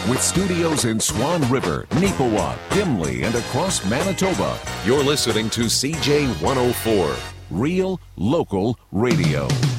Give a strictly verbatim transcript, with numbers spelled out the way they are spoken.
With studios in Swan River, Neepawa, Dimley, and across Manitoba, you're listening to C J one oh four, Real Local Radio.